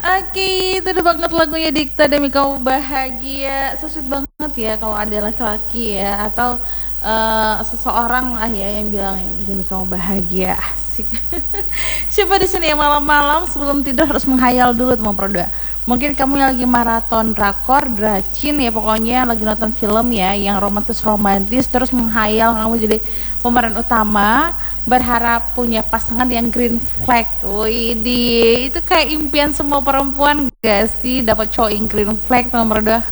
Oke, itu udah banget lagunya Dikta Demi Kamu Bahagia. So sweet banget ya kalau ada laki-laki ya atau seseorang lah ya yang bilang ya udah demi kamu bahagia, asik. Siapa di sini yang malam-malam sebelum tidur harus menghayal dulu teman berdoa. Mungkin kamu yang lagi maraton drakor, dracin ya pokoknya lagi nonton film ya yang romantis terus menghayal kamu jadi pemeran utama, berharap punya pasangan yang green flag. Wih, itu kayak impian semua perempuan gak sih dapat cowok yang green flag nomor 2.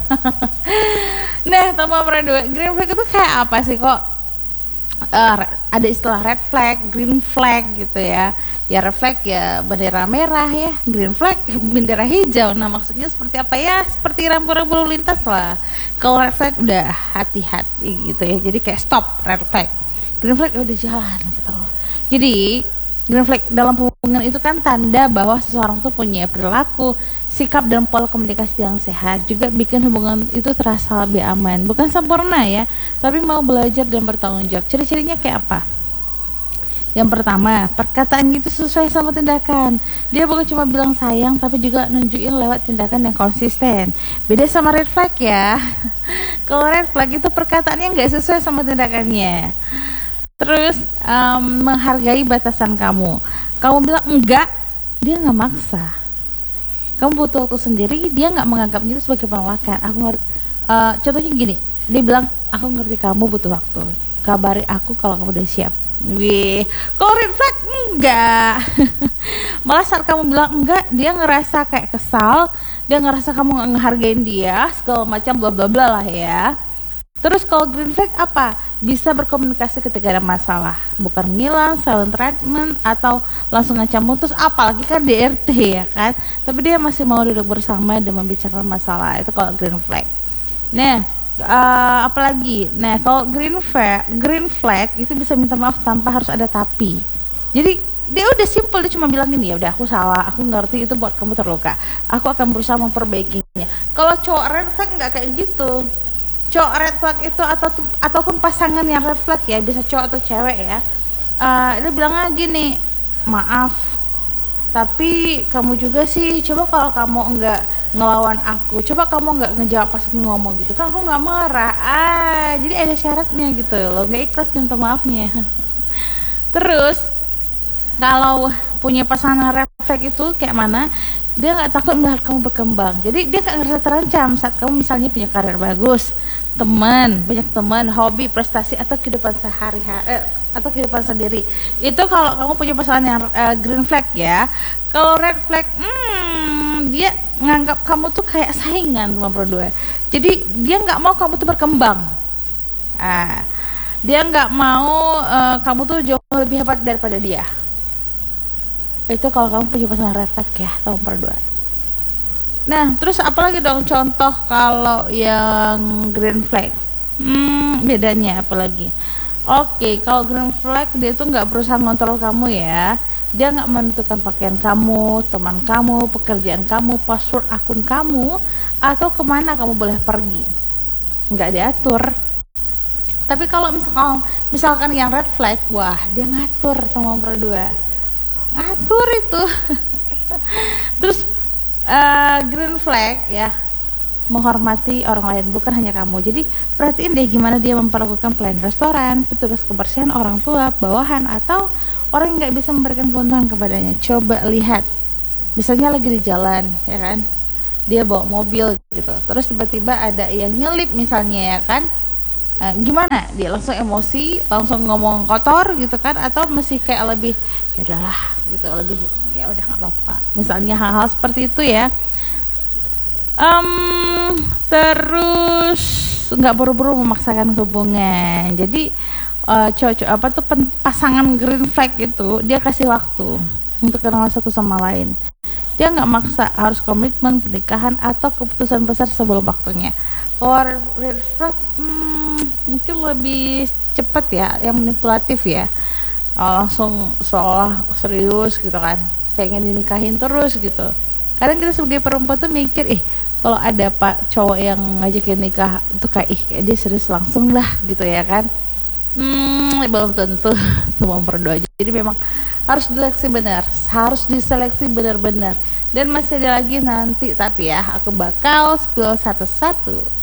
Nah, nomor 2, green flag itu kayak apa sih kok? Ada istilah red flag, green flag gitu ya. Ya red flag ya bendera merah ya, green flag bendera hijau. Nah maksudnya seperti apa ya? Seperti rambu-rambu lalu lintas lah. Kalau red flag udah hati-hati gitu ya. Jadi kayak stop red flag. Green flag udah jalan gitu. Jadi green flag dalam hubungan itu kan tanda bahwa seseorang tuh punya perilaku, sikap dan pola komunikasi yang sehat. Juga bikin hubungan itu terasa lebih aman. Bukan sempurna ya, tapi mau belajar dan bertanggung jawab. Ciri-cirinya kayak apa? Yang pertama, perkataan itu sesuai sama tindakan. Dia bukan cuma bilang sayang, tapi juga nunjukin lewat tindakan yang konsisten. Beda sama red flag ya. Kalau red flag itu perkataannya nggak sesuai sama tindakannya. Terus menghargai batasan kamu. Kamu bilang enggak, dia nggak maksa. Kamu butuh waktu sendiri, dia nggak menganggapnya itu sebagai penolakan. Contohnya gini, dia bilang aku ngerti kamu butuh waktu. Kabari aku kalau kamu udah siap. Wih, kalau red flag enggak. Malah saat kamu bilang enggak, dia ngerasa kayak kesal, dia ngerasa kamu nggak ngehargain dia, segala macam bla bla bla lah ya. Terus kalau green flag apa? Bisa berkomunikasi ketika ada masalah, bukan ngilang, silent treatment atau langsung ngancam putus, apalagi kan DRT ya kan. Tapi dia masih mau duduk bersama dan membicarakan masalah, itu kalau green flag. Nah, apalagi, nah kalau green flag itu bisa minta maaf tanpa harus ada tapi. Jadi dia udah simple, dia cuma bilang gini, ya udah aku salah, aku ngerti itu buat kamu terluka, aku akan berusaha memperbaikinya. Kalau cowok red flag nggak kayak gitu. Cowok red flag itu ataupun pasangan yang red flag ya, bisa cowok atau cewek ya, dia bilang gini, maaf tapi kamu juga sih, coba kalau kamu enggak ngelawan aku, coba kamu enggak ngejawab pas aku ngomong gitu kan aku nggak marah. Jadi ada syaratnya gitu loh, nggak ikhlas minta maafnya. Terus kalau punya pasangan red flag itu kayak mana, dia nggak takut melihat kamu berkembang, jadi dia nggak ngerasa terancam saat kamu misalnya punya karir bagus, banyak teman, hobi, prestasi atau kehidupan sehari-hari atau kehidupan sendiri. Itu kalau kamu punya pasangan yang green flag ya. Kalau red flag, dia nganggap kamu tuh kayak saingan teman berdua. Jadi dia nggak mau kamu tuh berkembang. Dia nggak mau kamu tuh jauh lebih hebat daripada dia. Itu kalau kamu punya pasangan red flag ya, teman berdua. Nah, terus apalagi dong contoh kalau yang green flag? Bedanya apalagi? Oke, kalau green flag dia itu nggak berusaha ngontrol kamu ya. Dia nggak menentukan pakaian kamu, teman kamu, pekerjaan kamu, password akun kamu, atau kemana kamu boleh pergi. Nggak diatur. Tapi kalau misalkan yang red flag, wah dia ngatur sama berdua. Ngatur itu. Terus green flag ya, menghormati orang lain bukan hanya kamu. Jadi perhatiin deh gimana dia memperlakukan pelayan restoran, petugas kebersihan, orang tua, bawahan, atau orang yang nggak bisa memberikan keuntungan kepadanya. Coba lihat, misalnya lagi di jalan ya kan, dia bawa mobil gitu, terus tiba-tiba ada yang nyelip misalnya ya kan, gimana? Dia langsung emosi, langsung ngomong kotor gitu kan, atau masih kayak lebih ya udahlah gitu, lebih ya udah nggak apa-apa. Misalnya hal-hal seperti itu ya. Terus nggak buru-buru memaksakan hubungan. Jadi pasangan green flag itu dia kasih waktu untuk kenal satu sama lain. Dia nggak maksa harus komitmen, pernikahan atau keputusan besar sebelum waktunya. Kalau red flag mungkin lebih cepat ya, yang manipulatif ya. Langsung seolah serius gitu kan, pengen dinikahin terus gitu. Kadang kita sebagai perempuan tuh mikir, kalau ada pak cowok yang ngajakin nikah itu kayak dia serius langsung lah gitu ya kan. Belum tentu teman berdoa. Jadi memang harus diseleksi benar, benar-benar Dan masih ada lagi nanti, tapi ya aku bakal spill satu-satu.